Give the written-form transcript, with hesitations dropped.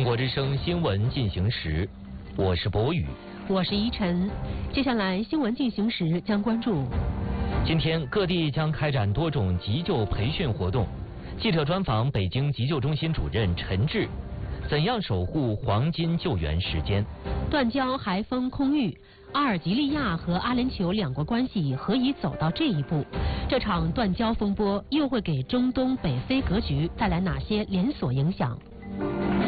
国之声新闻进行时，我是博宇， 我是依晨。接下来新闻进行时将关注： 今天各地将开展多种急救培训活动。记者专访北京急救中心主任陈志，怎样守护黄金救援时间？ 断交还封空域，阿尔及利亚和阿联酋两国关系何以走到这一步？这场断交风波又会给中东北非格局带来哪些连锁影响？